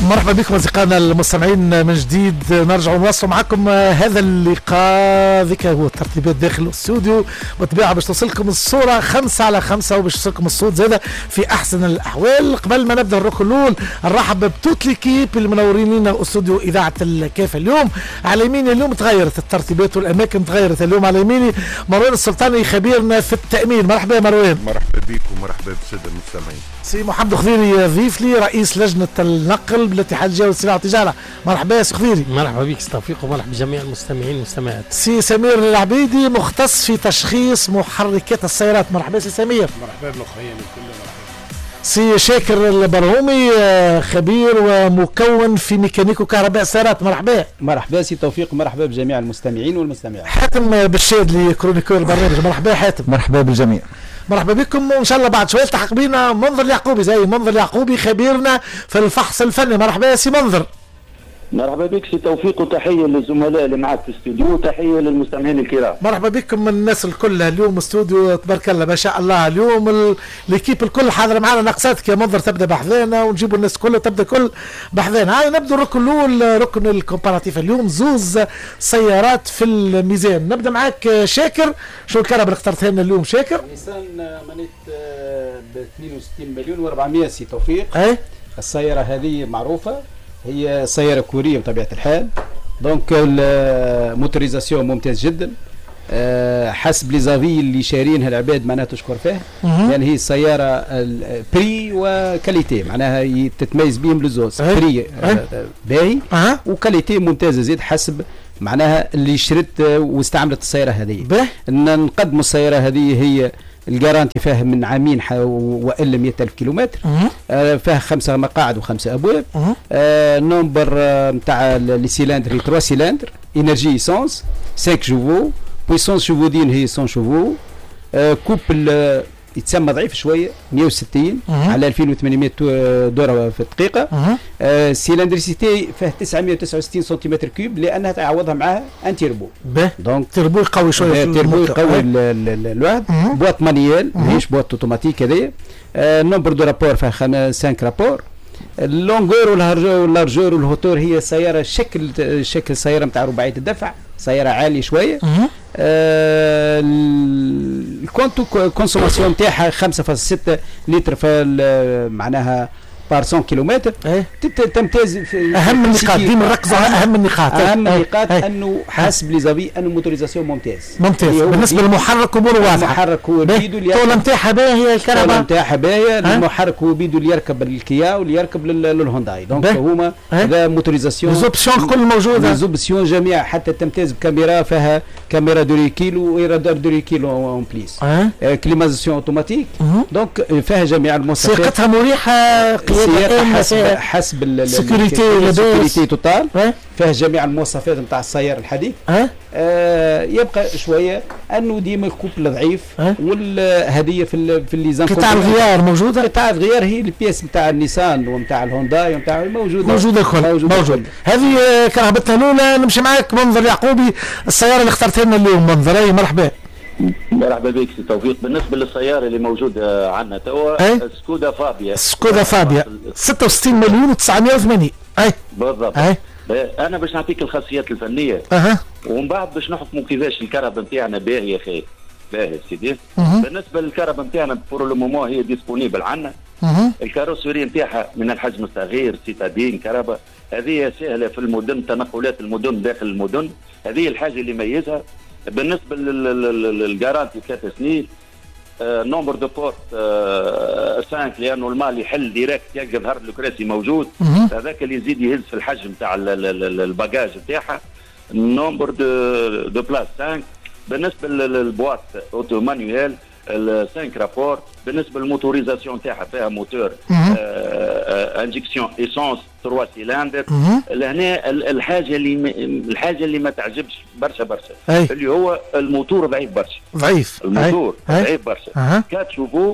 مرحبا بكم أصدقائنا المستمعين من جديد. نرجع ونواصل معكم هذا اللقاء. ذيك هو الترتيبات داخل الاستوديو وطبيعة باش توصلكم الصورة 5/5 وباش توصلكم الصوت زاده في أحسن الأحوال. قبل ما نبدأ الركن الأول نرحب بتوت ليكيب اللي منورين لنا استوديو إذاعة الكافة. اليوم على يميني اليوم تغيرت الترتيبات والأماكن تغيرت. اليوم على يميني مروان السلطاني خبيرنا في التأمين. مرحبا يا مروان. مرحبا بكم ومرحبا بالسادة المستمعين. سي محمد خضيري ضيف لي رئيس لجنة النقل بالاتحاد الجوي والسلع والتجارة. مرحبا يا سي خضيري. مرحبا بك توفيق ومرحبا بجميع المستمعين والمستمعات. سي سمير العبيدي مختص في تشخيص محركات السيارات. مرحبا سي سمير. مرحبا بالاخوين الكل. مرحبا. سي شاكر البرهومي خبير ومكون في ميكانيكو كهرباء السيارات. مرحبا. مرحبا سي توفيق. مرحبا بجميع المستمعين والمستمعات. حاتم بالشاد لكرونيكور البرنامج. مرحبا حاتم. مرحبا بالجميع. مرحبا بكم وان شاء الله بعد شويه التحق بينا منظر اليعقوبي. زي منظر اليعقوبي خبيرنا في الفحص الفني. مرحبا يا سي منظر. مرحبا بك سي توفيق وتحيه للزملاء اللي معك في الاستوديو وتحيه للمستمعين الكرام. مرحبا بكم من الناس الكل. اليوم استوديو تبارك الله ما شاء الله. اليوم ليكيب الكل حاضر معنا. ناقصاتك يا منظر تبدا بحذانا ونجيبوا الناس كلها تبدا كل بحذانا. هاي نبدا الركن الاول ركن الكومباراتيف. اليوم زوز سيارات في الميزان. نبدا معك شاكر. شو الكهرباء اللي اخترتها لنا اليوم شاكر؟ نيسان مانيت ب 62 مليون و400 سي توفيق. اي السياره هذه معروفه، هي سيارة كورية بطبيعة الحال. دونك الموتوريزاسيون ممتاز جدا. حسب لي زافي اللي شارينها العباد معناها تشكر فيه. يعني هي السيارة بري وكاليتي معناها تتميز بهم للزوز. بري باهي وكاليتي ممتازة زيد حسب معناها اللي شرت واستعملت السيارة هذه. نقدموا السيارة هذه هي الجارانتي فيها من عامين والا 100,000 كيلومتر. فيها 5 مقاعد و5 ابواب. نمبر نتاع لي سيلندر 3 سيلندر. انرجي ايسونس 5 شوفو. بويسونس شوفودين هي 100 شوفو. كوبل يتسمى ضعيف شويه 160 على 2800 دوره في الدقيقه. سيلندريسيتي فيه 969 سنتيمتر كيوب لانها تعوضها معها ان تيربو. دونك تيربو قوي شويه. تيربو يقوي الواحد. بواط مانيال ماهيش بواط اوتوماتيك هذايا. نمبر دو رابور فيها 5 رابور. اللونغور واللارجور والهوتور هي سياره شكل سياره نتاع رباعيه الدفع. سياره عاليه شويه. الكونسوماسيون نتاعها 5.6 لتر في معناها بار 100 كيلومتر. تمتاز في اهم النقاط. ديما نركزوا على اهم النقاط. اهم النقاط انه حسب لي زافي انه الموتوريزاسيون ممتاز. بالنسبه للمحرك اموره واضحه. المحرك هو بيدو اللي الطوله نتاعها باهيه. الكهرباء الطوله نتاعها باهيه. المحرك هو بيدو اللي يركب الكيا واللي يركب للهونداي. دونك هما هذا موتوريزاسيون. ليزوبسيون كل موجوده. ليزوبسيون جميع حتى تمتاز بكاميرا. فيها كاميرا دوريكيل ورادار دوريكيل اون بليس. كليمازاسيون اوتوماتيك. دونك فيها جميع المواصفات. سياقتها مريحه. حسب السكيورتي توتال. فيها جميع المواصفات نتاع السيارة الحديث. يبقى شويه انه ديما الكوبل ضعيف. والهديه في الليزان قطع الغيار موجوده. قطع الغيار هي البيس نتاع النيسان ونتاع الهونداي ونتاع موجوده الكل. موجود. هذه كرهبتنا الاولى. نمشي معاك منظر يعقوبي. السياره اللي اخترتها لنا اليوم منظر. اي مرحبا. مرحبا بك سي توفيق. بالنسبه للسياره اللي موجوده عندنا توا سكودا فابيا. سكودا فابيا 66 مليون و980. اي بالضبط. انا باش نعطيك الخاصيات الفنيه. ومن بعد باش نحكموا كيفاش الكهرباء نتاعنا باهي يا اخي. باهي سيدي. بالنسبه للكهرباء نتاعنا بور لو مومون هي ديسبونيبل عندنا. الكاروسيري نتاعها من الحجم الصغير سيتادين كهرباء. هذه سهله في المدن. تنقلات المدن داخل المدن هذه الحاجه اللي يميزها. بالنسبه للجارانتي 3 سنين. نمبر دو بورت 5 لانه المال يحل ديريكت يلقى ظهر الكراسي موجود. هذاك اللي يزيد يهز في الحجم تاع الباجاج نتاعها. نمبر دو بلاس 5. بالنسبه للبواط اوتو مانيوال 5 رابور. بالنسبه للموتوريزاسيون تاعها فيها موتور انجكسيون ايسونس 3 سيلندر. لهنا الحاجه اللي ما تعجبش برشا اللي هو الموتور ضعيف برشا. الموتور ضعيف برشا. 4 شوفو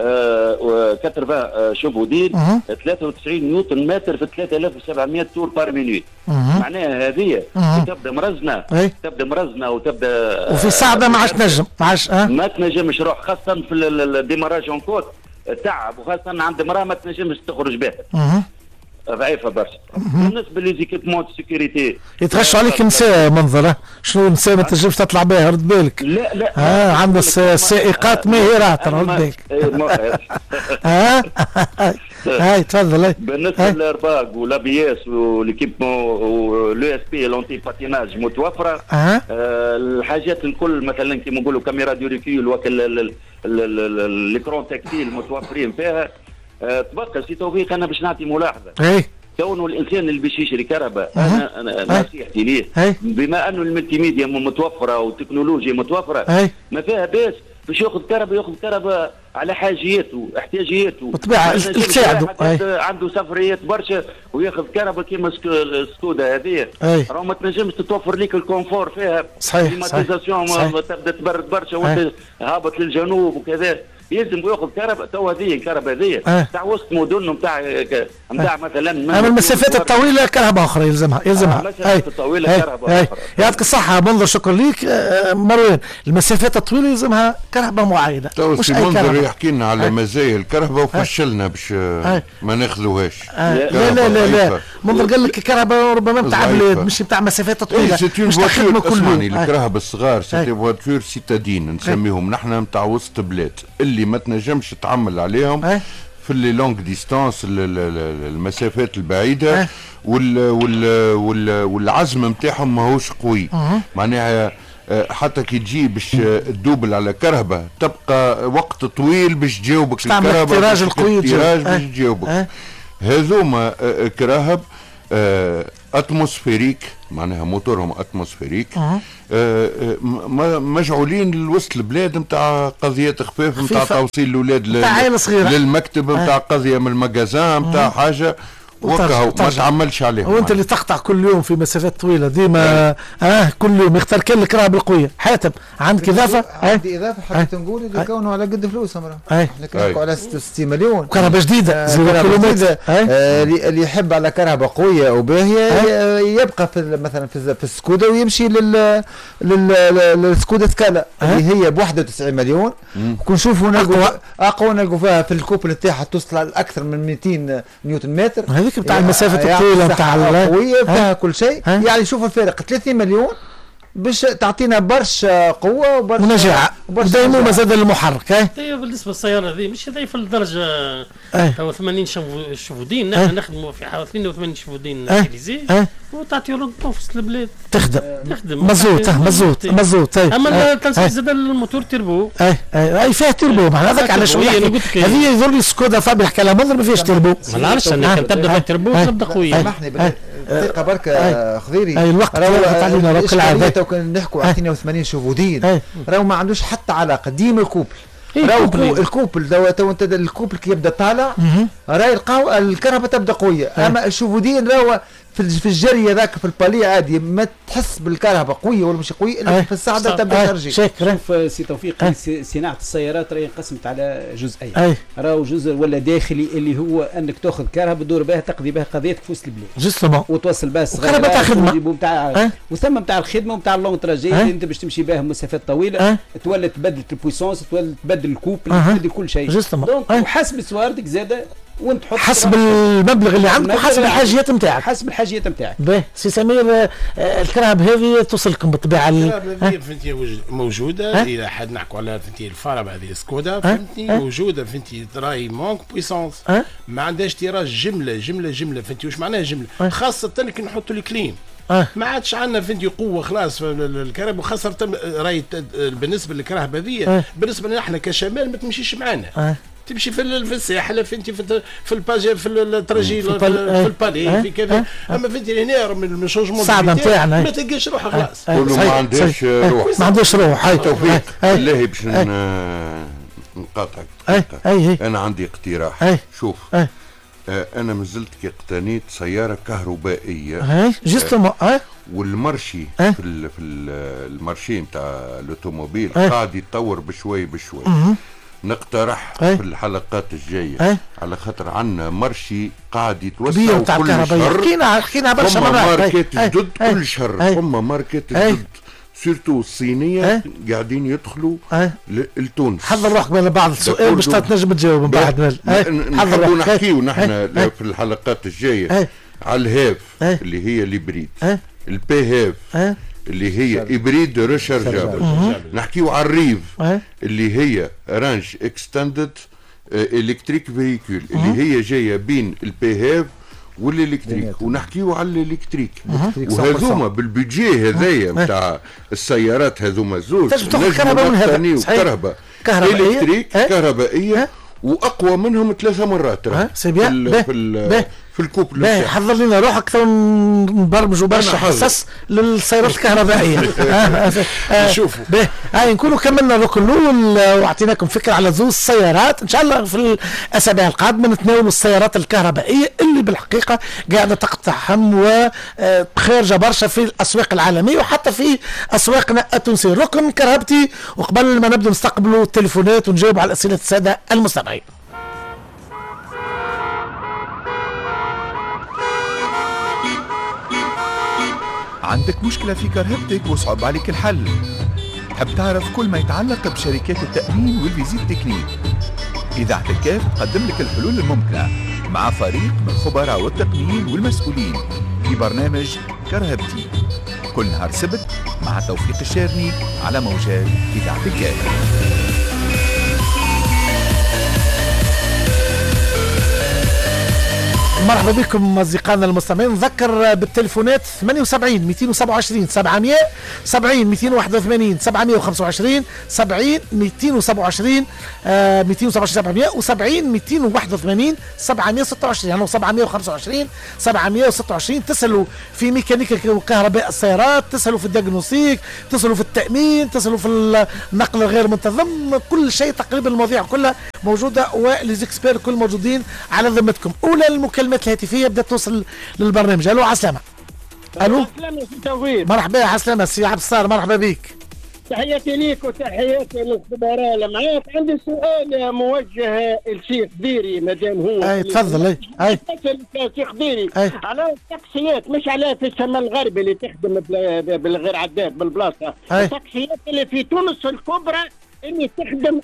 80 شوفودين 93 نيوتن متر في 3700 تور بار مينوت. معناها هذه تبدا مرزنه وتبدا وفي صعبه ما عادش تنجم ما تنجمش روح خاصه في الديماراج اون كوت تعب وخاصه عند امراه ما تنجمش تخرج بها. ضعيفه برشا. بالنسبه ليزيكيبمون دو سيكوريتي يتغشوا عليك نساء منظر، شنو نساء ما تنجمش تطلع بها، رد بالك. لا عندنا سائقات ماهرات، رد بالك. هاي تفضل. بالنسبه للارباق والابياس والكيبمون ولو اس بي لونتي باتيناج متوفره. الحاجات الكل مثلا كيما نقولوا كاميرا دو ريكيول وكل ليكرون تكتيل متوفرين فيها. تبقى سي توفيق انا باش نعطي ملاحظه. كونه الانسان اللي باش يشري كهرباء انا نصيحتي ليه بما انه الملتي ميديا متوفره والتكنولوجيا متوفره ما فيها باس باش ياخذ كهرباء على حاجياته احتياجياته بالطبيعه تساعده. عنده سفريات برشا وياخذ كهرباء كيما سكودا هذه راه ما تنجمش تتوفر لك الكونفور فيها. صحيح كليماتيزاسيون تبدا تبرد برشا وانت هابط للجنوب وكذا. يلزم ياخذ كهرباء. تو هذه الكهرباء هذه تاع وسط مدن نتاع مثلا اما المسافات الطويله كهرباء اخرى يلزمها. المسافات الطويله كهرباء اخرى. يعطيك الصحه منظر، شكرا ليك مروان. المسافات الطويله يلزمها كهرباء معينه. مش اي منظر يحكي لنا على مزايا الكهرباء وفشلنا باش ما ناخذوهاش. لا منظر قال لك كهرباء ربما نتاع بلاد مش نتاع مسافات طويله. مش تخدموا كل الكهرباء الصغار سيتي فواتور سيتادين نسميهم نحن نتاع وسط بلاد اللي ما تنجمش تعمل عليهم في اللي لونج ديستانس المسافات البعيده والعزم نتاعهم ماهوش قوي. معناها حتى كي تجي باش تدوبل على كهرباء تبقى وقت طويل باش تجاوبك الكهرباء التراج القوي باش تجاوبك. هذوما كراهب اتموسفيريك، معناها موتورهم اتموسفيريك. مجعولين لوسط البلاد نتاع قضيات خفاف نتاع توصيل الاولاد للمكتب نتاع قضيه من المجازان نتاع حاجه وكاو ما تعملش عليهم. وانت اللي تقطع كل يوم في مسافات طويله ديما كل يوم يختار كل الكهرباء القويه. حاتم عندك اضافه؟ عندي اضافه حبيت نقول اللي كونوا على قد فلوسهم راه نحكوا على 66 مليون كهرباء جديده كيلومتر. اللي يحب على كهرباء قويه وباهيه يبقى في مثلا في السكودا ويمشي للسكودا سكالا اللي هي ب 91 مليون. ونشوفوا اقوى نلقوا فيها في الكوبل نتاعها توصل اكثر من 200 نيوتن متر. هذيك نتاع المسافه الطويله نتاع القويه فيها كل شيء. يعني شوف الفارق 30 مليون باش تعطينا برشا قوه وبرشا ونجاعه ودائما زاد المحرك. بالنسبه للسياره هذه مش ضعيفه لدرجه تو 80 شفودين. نحن نخدموا في حوالي 82 شفودين اليزي وتعطي روندمون في وسط البلاد تخدم مزوط. اما تنسى زاد الموتور تربو اي فيها تربو. معناها هذاك علاش هذه يظل السكودا فابي يحكي على منظر ما فيهاش تربو. ما نعرفش انك تبدا بالتربو تبدا قويه. دقيقه بركه خضيري. الوقت راهو علينا روك العاده. تو كان نحكوا على 82 شفودين راهو ما عندوش حتى علاقه. ديما الكوبل راهو الكوبل تو انت الكوبل كي يبدا طالع راهي القهوه الكهرباء تبدا قويه. اما الشفودين راهو في الجري هذاك في البالي عادي ما تحس بالكهرباء قويه ولا مش قويه الا في الساعه تبدا ترجي. شوف سي توفيق صناعه السيارات راهي انقسمت على جزئين. راهو جزء ولا داخلي اللي هو انك تاخذ كهرباء تدور بها تقضي بها قضيتك في وسط البلاد جوستومون وتوصل بها الصغيره تاع خدمه وثم نتاع الخدمه ونتاع اللونغ تراجي اللي انت باش تمشي بها مسافات طويله تولي تبدل البويسونس تولي تبدل الكوبل تبدل كل شيء. دونك وحسب سواردك زاده وانت تحط حسب المبلغ اللي عندك وحسب الحاجيات نتاعك. حسب الحاجيات نتاعك. باهي سي سمير الكراب هذه توصلكم بالطبيعه فهمتي موجوده. الى حد نحكوا على فهمتي الفارب هذه سكودا فهمتي موجوده فهمتي راهي مونك بويسونس ما عندهاش تيراج جمله فهمتي واش معناها جمله خاصه كي نحطوا الكليم ما عادش عندنا فهمتي قوه خلاص في الكهرباء وخاصه راهي بالنسبه للكهرباء هذه بالنسبه لنا احنا كشمال ما تمشيش معنا. تمشي في الساحل فهمتي في الباجي في الترجي في البالي في كذا. اما فهمتي هنا من شونجمون صعبه نتاعنا ما تلقاش روحها خلاص. كله ما عندهاش روح. ما عندهاش روح. هاي توفيق بالله باش نقاطعك. انا عندي اقتراح. شوف انا مازلت كي اقتنيت سياره كهربائيه جوستومون والمرشي في المارشي نتاع الاوتوموبيل قاعد يتطور بشوي نقترح في الحلقات الجايه على خاطر عندنا مرشي قاعد يتوسع كل شهر. حكينا برشا مرات. ماركات جدد كل شهر. فما ماركات جدد سيرتو الصينيه قاعدين يدخلوا لتونس. حضر روحك من بعض السؤال باش تنجم تجاوب من بعد. نحبوا نحكيو نحن في الحلقات الجايه على الهاف اللي هي الهبريد، البي هاف اللي هي هبريد ريشارجابل، نحكيو على الريف اللي هي رانج اكستندد الكتريك فيكول اللي هي جايه بين البي هاف والالكتريك، ونحكيو على الالكتريك وهذوما بالبيجي هذايا نتاع السيارات هذوما زوج نجم كهرباء الكتريك كهربائيه واقوى منهم 3 مرات في الكوبل. حضر لنا روحك تو نبرمجوا برشا حساس للسيارات الكهربائيه. نشوفوا نكونوا كملنا الركن الاول واعطيناكم فكره على زوز السيارات. ان شاء الله في الاسابيع القادمه نتناولوا السيارات الكهربائيه اللي بالحقيقه قاعده تقتحم وخارجه برشا في الاسواق العالميه وحتى في اسواقنا التونسيه. ركن كرهبتي، وقبل ما نبدا نستقبلوا التليفونات ونجاوب على اسئله الساده المستمعين. عندك مشكلة في كرهبتك وصعب عليك الحل؟ تحب تعرف كل ما يتعلق بشركات التأمين والفيزيت تكنيك؟ إذاعة الكاف تقدم لك الحلول الممكنة مع فريق من الخبراء والتقنيين والمسؤولين في برنامج كرهبتي كل نهار سبت مع توفيق الشارني على موجات إذاعة الكاف. مرحبا بكم أصدقائنا المستمعين. نذكر بالتليفونات 78 227 700 70 281 725 70 227 227 700 و70 281 726 يعني 725 726. تسألوا في ميكانيكا وكهرباء السيارات، تسألوا في الدياغنوستيك، تسألوا في التأمين، تسألوا في النقل الغير منتظم، كل شيء تقريبا المواضيع كلها موجودة وليزيكسبير كل موجودين على ذمتكم. أولى المكالمات الهاتفية بدأت توصل للبرنامج. ألو عسلامة. ألو مرحبا يا عسلامة سي عبد الستار، مرحبا بك. تحياتي ليك وتحياتي للخبراء اللي معاك. عندي سؤال موجه للشيخ ديري مادام هو. اي تفضل. اي الشيخ ديري على التاكسيات، مش على في الشمال الغربي اللي تخدم بالغير عداد بالبلاصه، التاكسيات اللي في تونس الكبرى اللي تخدم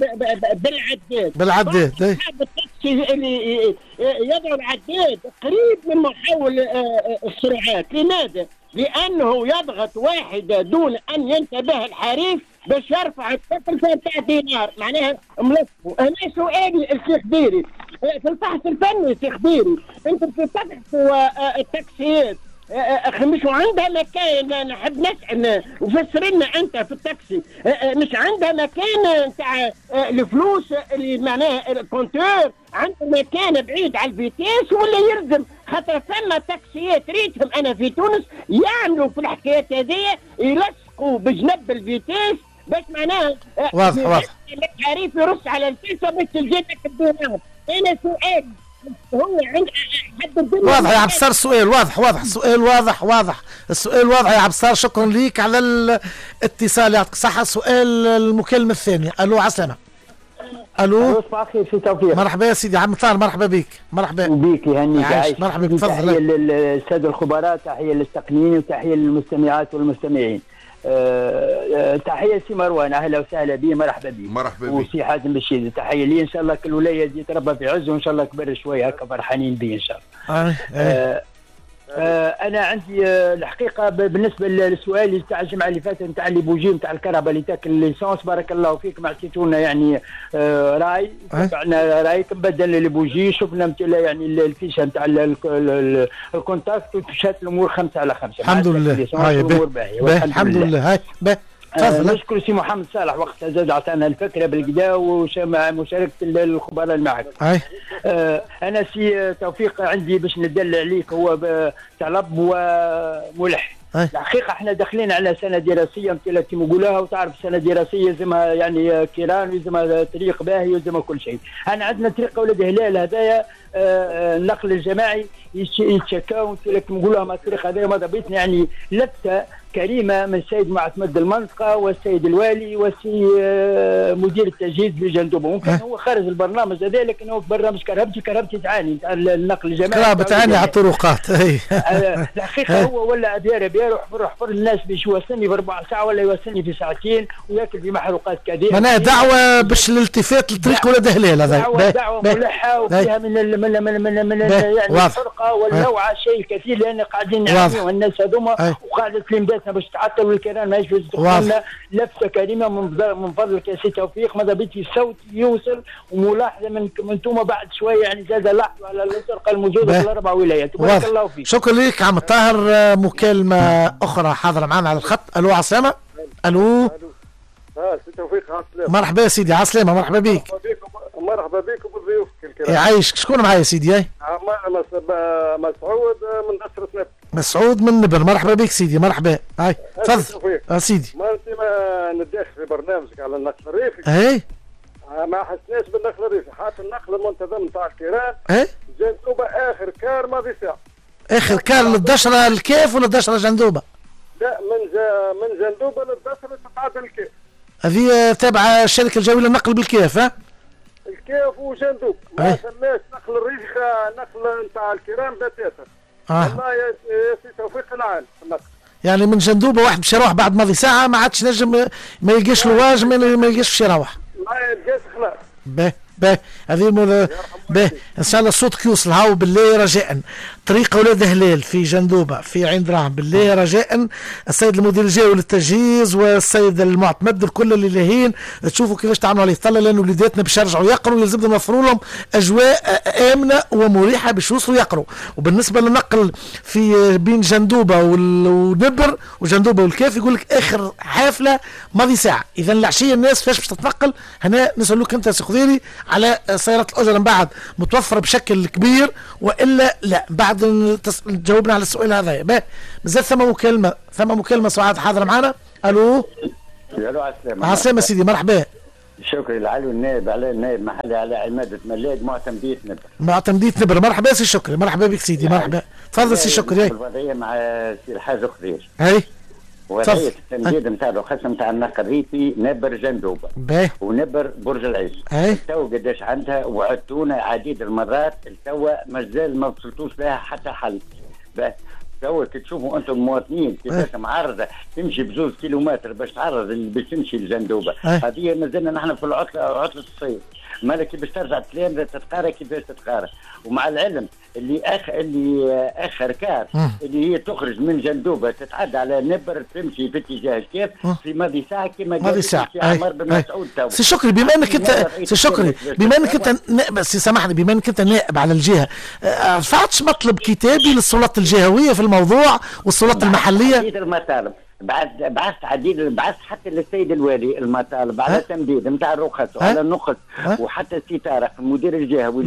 بالعداد. التاكسي اللي يضع العداد قريب من محول السرعات. لماذا؟ لأنه يضغط واحدة دون أن ينتبه الحريف باش يرفع التكلفة بتاع دينار، معناها ملفه. أنا سؤالي الشيخ ديري في الفحص الفني الشيخ ديري، أنتم بتفحصوا التاكسيات مش عندها مكان؟ نحب نسأل وفسر لنا أنت في التاكسي مش عندها مكان نتاع الفلوس اللي معناها الكونتور، عنده مكان بعيد على الفيتيس ولا يلزم؟ خاطر ثم تاكسيات ريتهم أنا في تونس يعملوا في الحكايات هذه يلصقوا بجنب الفيتيس باش معناها واضح الحريف يرص على الفيتيس باش تجيك الدينار. أنا سؤال هو عند واضح يا عبد الستار. السؤال واضح السؤال واضح يا عبد الستار. شكرا ليك على الاتصال، يعطيك الصحة. سؤال المكالمة الثانية. ألو عسلامة. ألو مرحبا يا سيدي عم طار، مرحبا بك. مرحبا بك يهنيك عايش. مرحبا بك. تفضل. تحية للسادة الخبراء، تحية للتقنيين، وتحية للمستمعات والمستمعين. تحية سي مروان، أهلا وسهلا بي، مرحبا بي. مرحبا بي. وسي حازم بشير، تحية لي. إن شاء الله كل ولاية دي تربى في عز، وإن شاء الله كبر شوية هكا فرحانين بي إن شاء الله. أنا عندي الحقيقة بالنسبة للسؤال تاع الجمعة اللي فاتت نتاع اللي بوجي نتاع الكهرباء اللي تاكل الليسانس، بارك الله فيك ما عطيتونا يعني راي، تبعنا راي تبدل البوجي، شفنا يعني الفيشه نتاع الكونتاكت ومشات الأمور 5/5. الحمد لله. الحمد لله. هاي نشكر سي محمد صالح وقتها زاد عطانا الفكره بالكدا ومع مشاركه الخبراء اللي معك. انا سي توفيق عندي باش ندل عليك، هو طلب وملح. الحقيقه احنا داخلين على سنه دراسيه مثل اللي نقولها، وتعرف سنه دراسيه يلزمها يعني كيران ويلزمها طريق باهي ويلزمها كل شيء. انا عندنا طريق ولد هلال هذايا النقل الجماعي يتشكاو لكن نقول لهم الطريق هذا ماذا بيتنا يعني لفته كريمه من السيد معتمد المنطقه والسيد الوالي والسيد مدير التجهيز بجندوبه. ممكن هو خارج البرنامج هذا لكن هو في برنامج كرهبتي تعاني النقل الجماعي بتعاني على الطرقات. الحقيقه هو ولا ابيار حفر الناس باش يوصلني بربع ساعه ولا يوصلني في ساعتين وياكل في محروقات كثيره. معناها دعوه باش الالتفات للطريق ولا دهلال هذا دعوه ملحه وفيها من يعني الفرقه والنوعه شيء كثير لان قاعدين نعانيوا الناس هذوما وقاعده تلمداتنا باش تعطلوا الكلام ما يجوز تقولنا لفته كريمه من فضلك يا سي توفيق ماذا بيت الصوت يوصل وملاحظه من ثم بعد شويه يعني زاد لاحظوا على الفرقه الموجوده في الاربع ولايات. بارك الله فيك. شكرا لك عم طاهر. مكالمه اخرى حاضره معنا على الخط. الو عسلامه. الو سي توفيق عسلامه. مرحبا يا سيدي عسلامه. مرحبا بك. مرحبا بك وبضيوفك الكرام. يعيشك. شكون معايا سيدي؟ مسعود من نصرة نبر. مسعود من نبر. مرحبا بك سيدي. مرحبا. هاي تفضل سيدي. ما انت ما نداخل في برنامجك على النقل الريفي. اي ما حسناش بالنقل الريفي. حتى النقل المنتظم نتاع الكيران جندوبه اخر كار ماضي ساعه. اخر كار للدشره الكيف ولا الدشره جندوبه؟ لا من جندوبه للدشره تتعدى الكيف. هذه تابعه الشركه الجويه للنقل بالكيف. ها الكيف وجندوب ما سماش نقل الريفي نقل نتاع الكيران بتاتا. والله يا سي توفيق نعم النقل يعني من جندوبه واحد باش يروح بعد ماضي ساعه ما عادش نجم ما يلقاش لواج ما يلقاش باش يروح. ما يلقاش خلاص. باهي هذه باهي ان شاء الله صوتك يوصل. هاو بالله رجاء طريق اولاد هلال في جندوبه في عين دراهم بالله رجاء السيد المدير الجوي للتجهيز والسيد المعتمد الكل اللي لاهين تشوفوا كيفاش تعملوا عليه طلع لان وليداتنا باش يرجعوا يقروا يلزمنا نوفروا لهم اجواء امنه ومريحه باش يوصلوا يقروا. وبالنسبه للنقل في بين جندوبه ونبر وجندوبه والكاف يقول لك اخر حافله ماضي ساعه. اذا العشيه الناس فاش باش تتنقل هنا نسالوك انت سي خضيري على سيارات الاجره من بعد متوفره بشكل كبير والا لا بعد جاوبنا على السؤال هذا. مازال ثم مكالمه سعاد حاضره معنا. الو عسلامه. عسلامه سيدي. مرحبا. شكري العلو النائب على النائب محلي على عماده ملاك معتمديه نبر. معتمديه نبر. مرحبا سي شكري. مرحبا بك سيدي. مرحبا. تفضل سي شكري. الوضعيه مع سي الحاج خضير. اي وضعيه التمديد نتاع الرخص نتاع النقل الريفي نبر جندوبه ونبر برج العيش. تو قداش عندها وعدتونا عديد المرات التوا مازال ما وصلتوش لها حتى حل. توا كي تشوفوا انتم المواطنين كيفاش معرضه تمشي بزوز كيلومتر باش تعرض باش تمشي لجندوبه. هذه مازلنا نحن في عطله الصيف. مالك باش ترجع تلام تتقارى كيفاش تتقارى. ومع العلم اللي اخر كار اللي هي تخرج من جندوبه تتعدى على نبر تمشي في اتجاه الكيف في ماضي ساعه كما قال في عمر بن مسعود. سي شكري بما انك انت سي شكري بما انك انت بس سامحني بما انك انت نائب على الجهه رفعتش مطلب كتابي للسلطات الجهويه في الموضوع والسلطات المحليه؟ عديد المطالب بعثت حتى للسيد الوالي المطالب على تمديد نتاع الرخص وعلى النقص وحتى السي طارق المدير الجهوي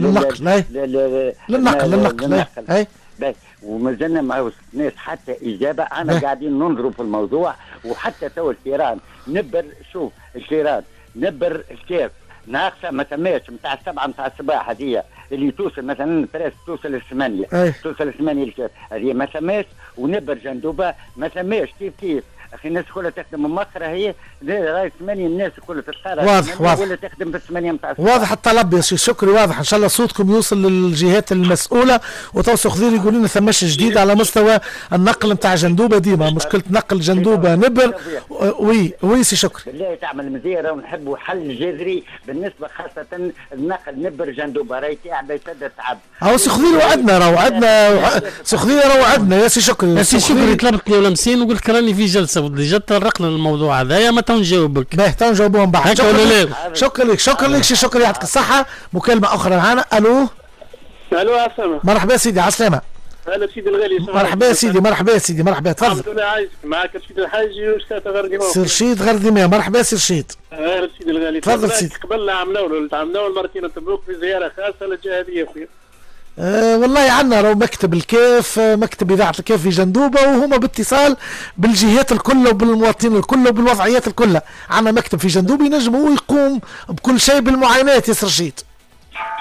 للنقل ومازلنا ما وصلناش حتى اجابه. انا قاعدين ننظروا في الموضوع وحتى تو الكيران نبر شوف الكيران نبر الكيف ناقصه ما تماش نتاع 7 نتاع الصباح هذه اللي توصل مثلا توصل ل8 الكيف هذه ما تماش. ونبر جندوبه ما تماش كيف اخي الناس كلها تخدم من مصر هي راهي 8 الناس كلها تتقارى واضح ولا تخدم في 8 نتاع واضح الطلب يا سي شكري واضح. ان شاء الله صوتكم يوصل للجهات المسؤوله. وتوصل خضير يقول لنا ثماش جديد على مستوى النقل نتاع جندوبه. ديما مشكله نقل جندوبه نبر وي سي شكري بالله تعمل مزيره ونحبوا حل جذري بالنسبه خاصه النقل نبر جندوبه راهي تعب يسد تعب. هو سي خضير وعدنا راه وعدنا سي خضير راه وعدنا يا سي شكري. يا سي شكري طلبت لي ولمسين وقلت راني في جلسه جات تطرقنا للموضوع هذايا ما تنجاوبك. تنجاوبوهم بعد. شكرا لك سي شكري يعطيك الصحه. مكالمه اخرى معنا. الو عسلامه. مرحبا سيدي عسلامه. هلا سيدي الغالي. مرحبا سيدي. مرحبا سيدي. مرحبا تفضل. الحمد لله عايشك معك رشيد الحاجي وشتات غرديمه. سي رشيد غرديمه. مرحبا سي رشيد. اهلا سيدي الغالي. تفضل سيدي. قبل عملوا مرتين نتبروك في زياره خاصه للجهه هذه اخويا. والله عندنا راهو مكتب الكيف مكتب اذاعه الكيف في جندوبه وهما باتصال بالجهات الكل وبالمواطنين الكل وبالوضعيات الكل. عندنا مكتب في جندوبه ينجم هو يقوم بكل شيء بالمعاينات يا رشيد.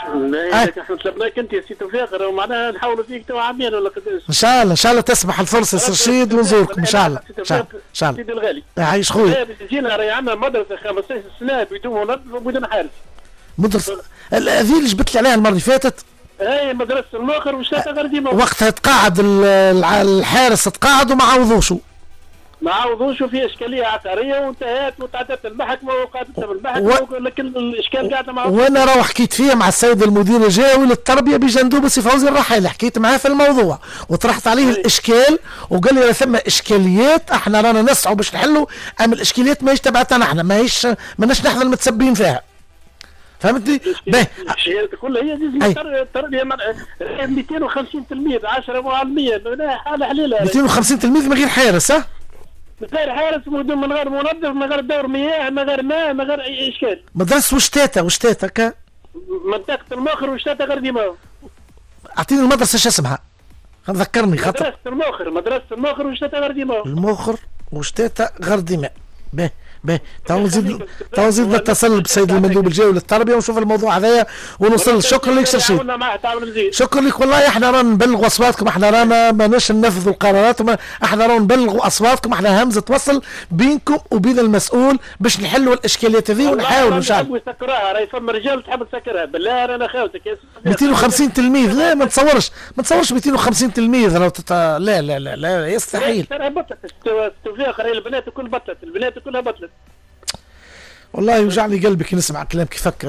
احنا طلبناك انت يا سي توفيق ومعناها نحاولوا فيك تو عامين ولا قداش. ان شاء الله تسمح الفرصه سي رشيد ونزوركم ان شاء الله. ان شاء الله سيدي الغالي عايش خويا. جينا راهي عندنا مدرسه 15 سنه بدون منظم وبدون حارس. مدرسه هذه اللي جبت لي عليها المره اللي فاتت. اي مدرسه الماخر وشتاء غير ديما. وقتها تقاعد الحارس تقاعد وما عوضوشوا. ما عوضوش في اشكاليه عقاريه وانتهت وتعدت المحكمه وقعدتها بالمحكمه لكن الاشكال قاعده مع وانا راه حكيت فيه مع السيد المدير الجاوي للتربيه بجندوب سي فوزي الرحيلي، حكيت معاه في الموضوع وطرحت عليه الاشكال وقال لي ثم اشكاليات احنا رانا نسعوا باش نحلوا، اما الاشكاليات ماهيش تبعتنا احنا، ماهيش نحن المتسبين فيها. فهمتني؟ الاشكاليات كلها هي التربيه 250 تلميذ 10 معلمين حاله حليله 250 تلميذ من غير حارس. من غير حارس من غير منظف من غير دور مياه من غير ماء من غير اي اشكال. مدرسه وشتاتا كا منطقه الماخر وشتاتا غير ديما. اعطيني المدرسه شو اسمها؟ ذكرني خاطر مدرسه الماخر وشتاتا غير ديما. الماخر وشتاتا غير ديما. باهي تو نزيد نتصل بالسيد المندوب الجاوي للتربيه ونشوف الموضوع هذايا ونوصل. شكرا لك سي رشيد. شكرا لك والله. احنا رانا نبلغوا اصواتكم، احنا رانا ماناش ننفذوا القرارات، احنا رانا نبلغوا اصواتكم، احنا همزه وصل بينكم وبين المسؤول باش نحلوا الاشكاليات هذه ونحاولوا ان شاء الله. يسكروها راهي فما رجال تحب تسكرها بالله انا خاوتك يا 250 تلميذ. لا ما تصورش 250 تلميذ لو لا يستحيل. توفيق راهي البنات الكل بطلت، البنات كلها بطلت. والله يوجعني قلبي كي نسمع كلام كيف فكر.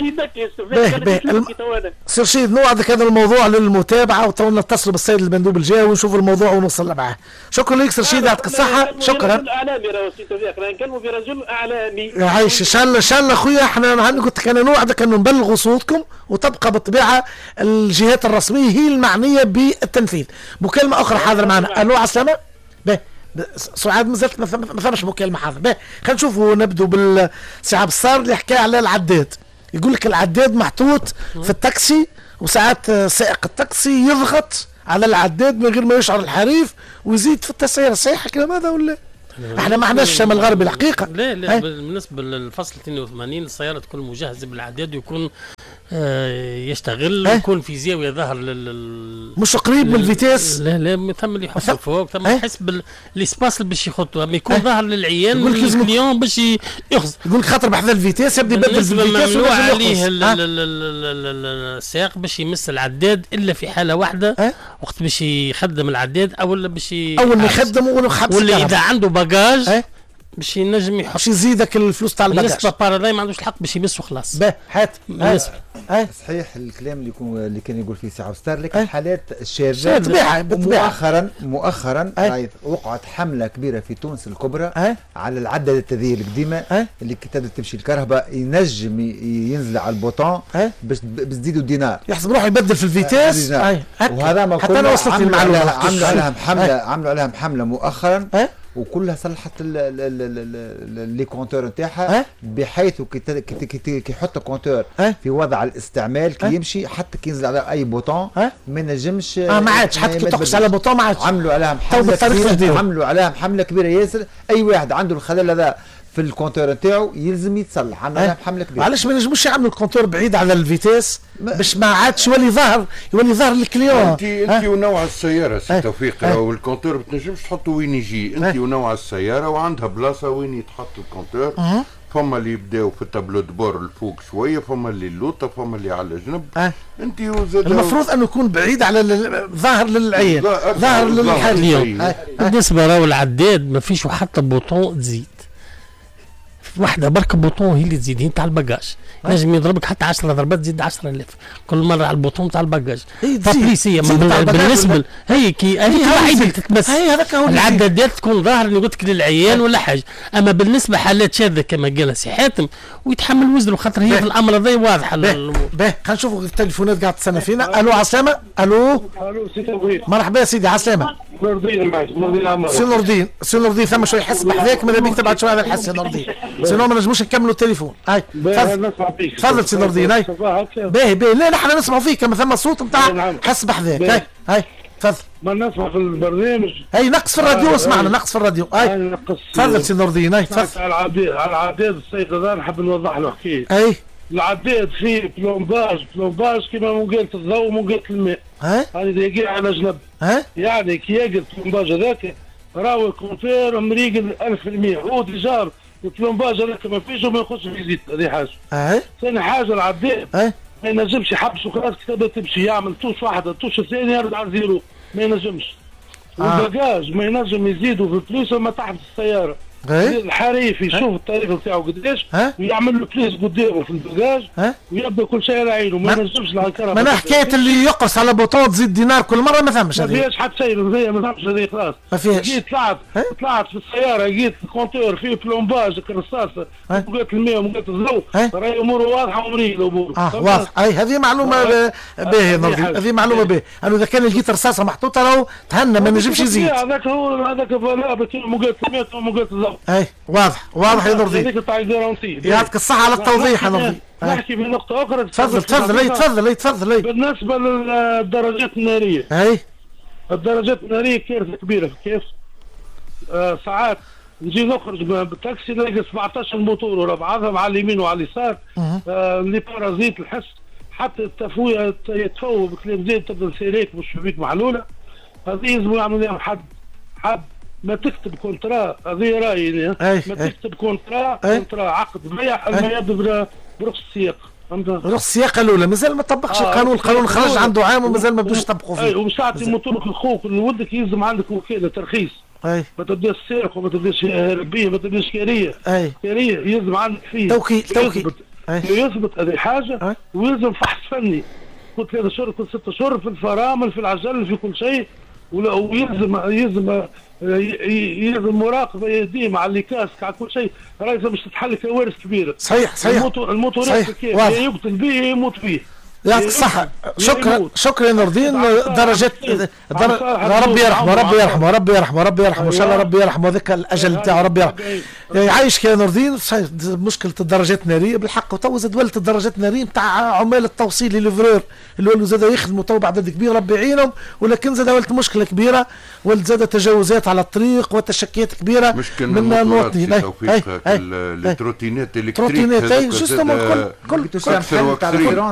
سي رشيد نوعدك هذا الموضوع للمتابعه ونتصل بالسيد المندوب الجاوي ونشوف الموضوع ونوصل معاه. شكرا لك سي رشيد يعطيك الصحه. شكرا. رجل اعلامي راهو سي توفيق راهي نكلموا في رجل اعلامي. عايش ان شاء الله خويا. احنا قلت انا نوعدك انه نبلغوا صوتكم وتبقى بالطبيعه الجهات الرسميه هي المعنيه بالتنفيذ. مكالمه اخرى حاضر معنا. الو عسلامه. سعاد مازالت ما ثمش مكالمه حاضر. خلينا نشوفوا نبدو بالسي عبد الصار اللي حكى على العداد. يقول لك العداد محطوط في التاكسي وساعات سائق التاكسي يضغط على العداد من غير ما يشعر الحريف ويزيد في التسعيره. صحيح الكلام هذا ولا؟ احنا ما عندناش الشام الغربي الحقيقه. لا بالنسبه للفصل 82 السياره تكون مجهزه بالعداد ويكون يشتغل ويكون في زاويه ظهر مش قريب من الفيتاس. لا ثم اللي يحط فوق ثم يحس بالاسباس اللي باش يحطه اما يكون ظهر للعيان الكليون باش ياخذ. يقول لك خاطر بحذا الفيتاس يبدا يبدل في الفيتاس ممنوع عليه السائق باش يمس العداد الا في حاله واحده وقت باش يخدم العداد او باش اول ما يخدم ولا اذا عنده باجاج باش ينجم يحط باش يزيدك الفلوس تاع الباجاج. بالنسبه باراداي ما عندوش الحق باش يمس وخلاص. حات صحيح الكلام اللي كان يقول فيه سي عبد الستار. لكن حالات الشاذة مؤخرا وقعت حمله كبيره في تونس الكبرى على العدادات هذه القديمه اللي كي تبدا تمشي الكهرباء ينجم ينزل على البوطون باش تزيدوا دينار يحسب روحه يبدل في الفيتاس. وهذا ما حتى انا وصلت المعلومه. عملوا عليها حمله مؤخرا وكلها صلحت لي كونتور نتاعها بحيث كي يحط كونتور في وضع الاستعمال كي يمشي حتى كي ينزل على اي بوطون ما نجمش ما عادش حتى كي تقص على بوطون ما عادش. عملوا عليهم حمله كبيره ياسر. اي واحد عنده الخلل هذا في الكونتور نتاعو يلزم يتصلح. عملوا عليهم حمله كبيره. علاش ما نجموش يعملوا الكونتور بعيد على الفيتاس باش ما عادش يولي ظهر للكليون. انت ونوع السياره سي توفيق والكونتور ما تنجمش تحطه وين يجي. انت ونوع السياره وعندها بلاصه وين يتحط الكونتور. فما اللي يبداو في التابلو دبور الفوق شويه، فما اللي اللوطه، فما اللي على جنب. انت المفروض انه يكون بعيد على ظاهر للعين ظاهر للحال. بالنسبه راهو العداد ما فيش حتى بوطون تزيد واحدة بركة بوطون هي اللي تزيد هي تاع الباجاج. نجم يضربك حتى 10 ضربات تزيد 10,000 كل مرة على البوطون تاع الباجاج. فابريسية بالنسبة هي كي هي الوحيدة اللي تتمس. العدادات تكون ظاهر اللي قلت لك للعيان ولا حاجة. أما بالنسبة حالات شاذة كما قال سي حاتم ويتحمل وزنه خاطر هي في الأمر هذا واضحة. خلينا نشوفوا التليفونات قاعدة تستنى فينا. ألو عسلامة. ألو سي توفيق. مرحبا يا سيدي عسلامة. سي نور الدين ثم شوي يحس بحذاك ماذا بيك تبعد شوي هذا الحس سي نور الدين سينو ما نجموش نكملوا التليفون. تفضل سي نور الدين. باهي لا نحن نسمعوا فيك كما ثم صوت نتاع حس بحذاك. هاي تفضل. ما نسمع في البرنامج. نقص في الراديو اسمعنا نقص في الراديو. تفضل سي نور الدين. تفضل. على العداد السيد هذا نحب نوضح له حكايه. العداد فيه بلومباج كيما منقالة الضوء ومنقالة الماء. هذه دقيقة على جنب. يعني كي يقل البلومباج هذاك راهو الكونتير مريقل 1000%. هو ديجا البلومباج هذاك ما فيش وما يخش في زيت. هذه حاجة. ثاني حاجة العداد ما ينجمش يحبس وخلاص كتابة تمشي يعمل توش واحدة توش الثاني يرجع على زيرو ما ينجمش. والباجاج ما ينجم يزيدوا في الفلوس وما تحبس السيارة. الحريف يشوف التاريخ نتاعو قداش ويعمل له بليس قدامه في الباجاج ويبدا كل شيء على عينه ما ينجمش الكهرباء. ما حكايه اللي يقرص على بوطون تزيد دينار كل مره ما فهمش. ما فيهاش حتى شيء ما فهمش هذه خلاص. ما فيهاش. جيت طلعت في السياره لقيت الكونتور فيه بلومباج الرصاصه وقالت الماء وقالت الضوء راهي اموره واضحه ومريقله اموره. واضح. اي هذه معلومه باهيه هذه معلومه باهيه. انا اذا كان لقيت رصاصه محطوطه راهو تهنى ما نجمش يزيد. هذاك هو هذاك مقالة الماء ومقالة الضوء. واضح يا نور الدين. يعطيك الصحة على التوضيح يا نور الدين. نحكي بنقطة أخرى. تفضل. بالنسبة للدرجات النارية. الدرجات النارية كارثة كبيرة كيف؟ ساعات نجي نخرج بالتاكسي نلاقي 17 موتور ورا بعضهم على اليمين وعلى اليسار. اللي بارازيت الحس حتى التفويه يتفوه بكلام زين تبدا سيريك والشبيك معلولة. هذه يلزموا يعملوا لهم حد. ما تكتب كونترا هذه رايي ما تكتب كونترا عقد بيع ما يبدا برخص السياق. رخص السياقه الاولى مازال ما طبقش القانون خرج عنده عام ومازال ما بدوش يطبقوا فيه. ومش تعطي موتورك لخوك لولدك يلزم عندك وكاله ترخيص. ما تبداش سارق وما تبداش هربيه ما تبداش كاريه. يلزم عندك فيه توكيل يثبت هذه حاجه ويلزم فحص فني كل 3 شهور كل 6 شهور في الفرامل في العجل في كل شيء. يلزم مراقبه يديم على الليكاسك على كل شيء. راهي باش تتحل كوارث كبيره. صحيح الموتورات كيف يقتل به يموت به. يعطيك الصحة. شكرا نور الدين. درجات ربي يرحمه ان شاء الله ربي يرحمه ذاك الاجل نتاعو ربي يرحمه. يعيشك يا نور الدين. مشكلة الدرجات النارية بالحق وتو زاد ولت الدرجات النارية نتاع عمال التوصيل الليفرور اللي ولوا زاد يخدموا تو بعدد كبير ربي يعينهم. ولكن زاد ولت مشكلة كبيرة ولت زاد تجاوزات على الطريق وتشكيات كبيرة من المواطنين. التروتينات الالكتريك جوستومون كل